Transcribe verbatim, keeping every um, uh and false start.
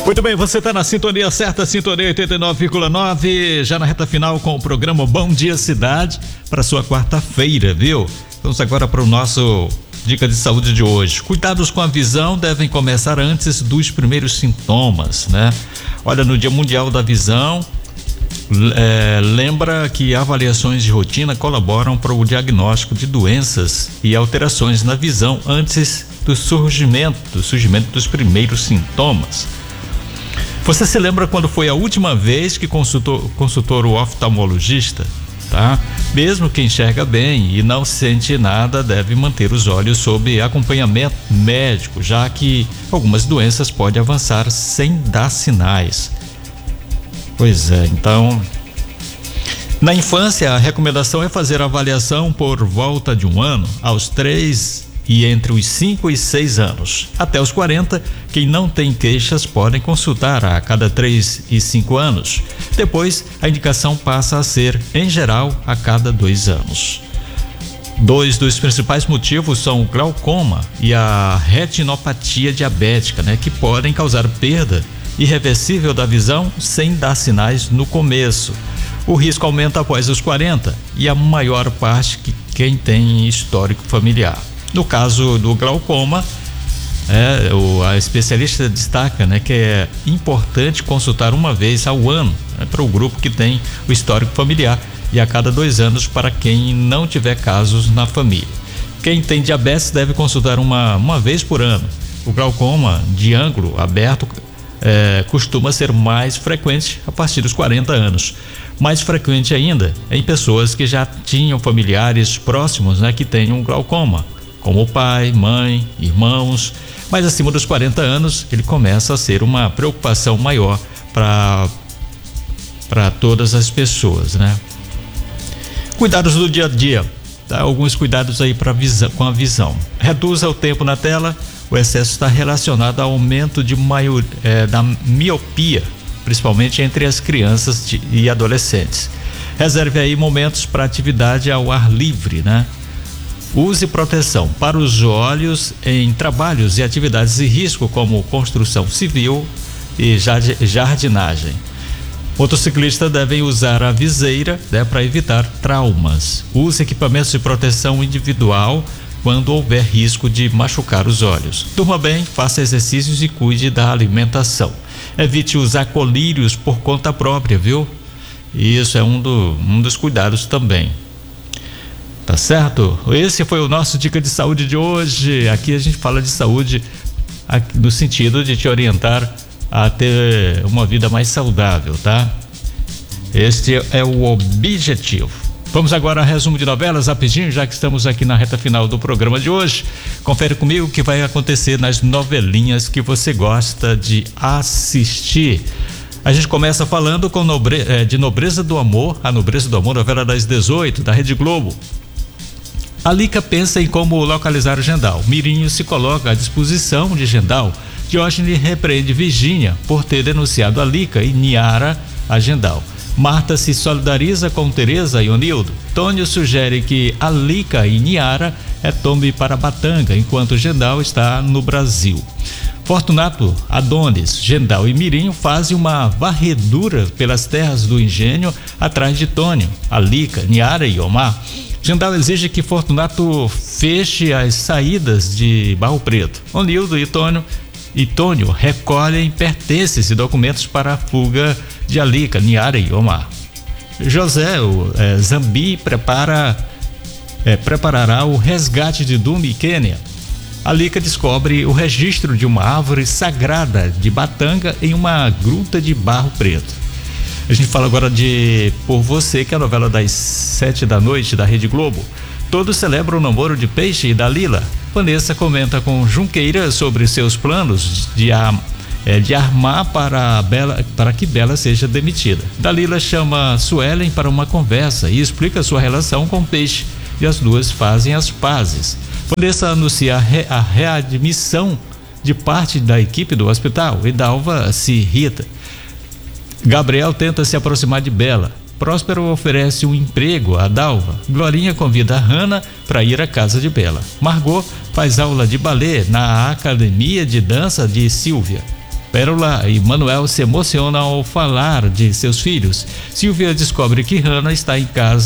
Muito bem, você está na sintonia certa, sintonia oitenta e nove vírgula nove, já na reta final com o programa Bom Dia Cidade para sua quarta-feira, viu? Vamos agora para o nosso dica de saúde de hoje. Cuidados com a visão devem começar antes dos primeiros sintomas, né? Olha, no Dia Mundial da Visão, é, lembra que avaliações de rotina colaboram para o diagnóstico de doenças e alterações na visão antes do surgimento, do surgimento dos primeiros sintomas. Você se lembra quando foi a última vez que consultou, consultou o oftalmologista? Tá? Mesmo quem enxerga bem e não sente nada deve manter os olhos sob acompanhamento médico, já que algumas doenças podem avançar sem dar sinais. Pois é, então, na infância a recomendação é fazer a avaliação por volta de um ano, aos três e entre os cinco e seis anos. Até os quarenta, quem não tem queixas podem consultar a cada três e cinco anos. Depois, a indicação passa a ser, em geral, a cada dois anos. Dois dos principais motivos são o glaucoma e a retinopatia diabética, né, que podem causar perda irreversível da visão sem dar sinais no começo. O risco aumenta após os quarenta e a maior parte que quem tem histórico familiar. No caso do glaucoma, é, o, a especialista destaca, né, que é importante consultar uma vez ao ano, né, para o grupo que tem o histórico familiar e a cada dois anos para quem não tiver casos na família. Quem tem diabetes deve consultar uma, uma vez por ano. O glaucoma de ângulo aberto é, costuma ser mais frequente a partir dos quarenta anos. Mais frequente ainda em pessoas que já tinham familiares próximos, né, que tenham glaucoma, como pai, mãe, irmãos, mas acima dos quarenta anos ele começa a ser uma preocupação maior para para todas as pessoas, né? Cuidados do dia a dia, tá? Alguns cuidados aí para visão, com a visão. Reduza o tempo na tela. O excesso está relacionado ao aumento de maior, é, da miopia, principalmente entre as crianças de, e adolescentes. Reserve aí momentos para atividade ao ar livre, né? Use proteção para os olhos em trabalhos e atividades de risco, como construção civil e jardinagem. Motociclistas devem usar a viseira, né, para evitar traumas. Use equipamentos de proteção individual quando houver risco de machucar os olhos. Durma bem, faça exercícios e cuide da alimentação. Evite usar colírios por conta própria, viu? Isso é um, do, um dos cuidados também. Tá certo? Esse foi o nosso Dica de Saúde de hoje. Aqui a gente fala de saúde aqui, no sentido de te orientar a ter uma vida mais saudável, tá? Este é o objetivo. Vamos agora a resumo de novelas rapidinho, já que estamos aqui na reta final do programa de hoje. Confere comigo o que vai acontecer nas novelinhas que você gosta de assistir. A gente começa falando com nobre, eh, de Nobreza do Amor, a Nobreza do Amor, novela das dezoito, da Rede Globo. Alica pensa em como localizar o Gendal. Mirinho se coloca à disposição de Gendal. Diógenes repreende Virgínia por ter denunciado Alica e Niara a Gendal. Marta se solidariza com Teresa e Onildo. Tônio sugere que Alica e Niara retomem para Batanga, enquanto Gendal está no Brasil. Fortunato, Adonis, Gendal e Mirinho fazem uma varredura pelas terras do engenho atrás de Tônio, Alica, Niara e Omar. Gendal exige que Fortunato feche as saídas de Barro Preto. Onildo e Tônio, e Tônio recolhem pertences e documentos para a fuga de Alica, Niara e Omar. José o, é, Zambi prepara, é, preparará o resgate de Dumi e Quênia. Alica descobre o registro de uma árvore sagrada de Batanga em uma gruta de Barro Preto. A gente fala agora de Por Você, que é a novela das sete da noite da Rede Globo. Todos celebram o namoro de Peixe e Dalila. Vanessa comenta com Junqueira sobre seus planos de, é, de armar para, Bela, para que Bela seja demitida. Dalila chama Suelen para uma conversa e explica sua relação com Peixe, e as duas fazem as pazes. Vanessa anuncia a, re, a readmissão de parte da equipe do hospital e Dalva se irrita. Gabriel tenta se aproximar de Bela. Próspero oferece um emprego a Dalva. Glorinha convida a Hannah para ir à casa de Bela. Margot faz aula de balé na academia de dança de Silvia. Pérola e Manuel se emocionam ao falar de seus filhos. Silvia descobre que Hannah está em casa